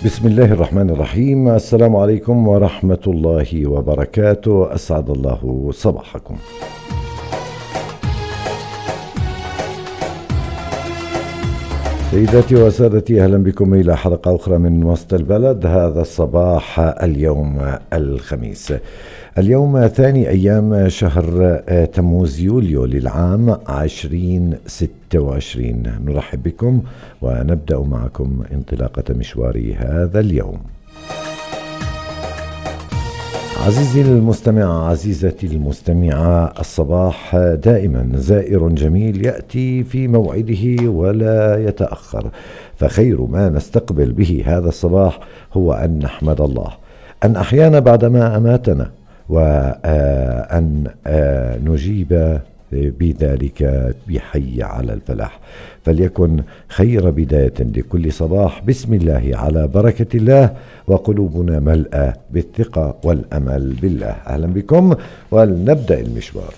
بسم الله الرحمن الرحيم. السلام عليكم ورحمة الله وبركاته. أسعد الله صباحكم. سيداتي وسادتي، أهلا بكم إلى حلقة أخرى من وسط البلد. هذا الصباح اليوم الخميس، اليوم ثاني أيام شهر تموز يوليو للعام 2026. نرحب بكم ونبدأ معكم انطلاقة مشوار هذا اليوم. عزيزي المستمع، عزيزتي المستمعة، الصباح دائما زائر جميل يأتي في موعده ولا يتأخر، فخير ما نستقبل به هذا الصباح هو أن نحمد الله أن أحيانا بعدما أماتنا، وأن نجيب بذلك بحي على الفلاح. فليكن خير بداية لكل صباح بسم الله على بركة الله، وقلوبنا ملأى بالثقة والأمل بالله. أهلا بكم ولنبدأ المشوار.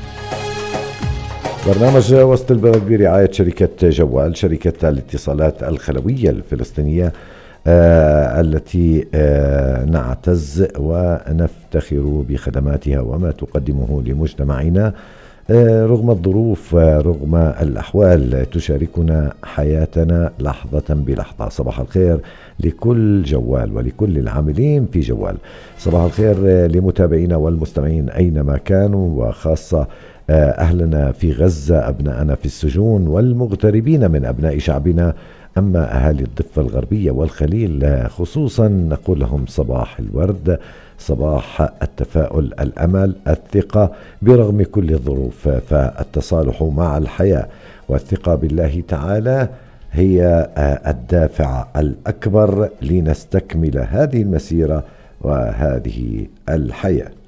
برنامج وسط البلد برعاية شركة جوال، شركة الاتصالات الخلوية الفلسطينية التي نعتز ونفتخر بخدماتها وما تقدمه لمجتمعنا رغم الظروف ورغم الأحوال. تشاركنا حياتنا لحظة بلحظة. صباح الخير لكل جوال ولكل العاملين في جوال. صباح الخير لمتابعينا والمستمعين أينما كانوا، وخاصة أهلنا في غزة، أبنائنا في السجون، والمغتربين من أبناء شعبنا. أما أهالي الضفة الغربية والخليل خصوصا نقول لهم صباح الورد، صباح التفاؤل، الأمل، الثقة برغم كل الظروف. فالتصالح مع الحياة والثقة بالله تعالى هي الدافع الأكبر لنستكمل هذه المسيرة وهذه الحياة.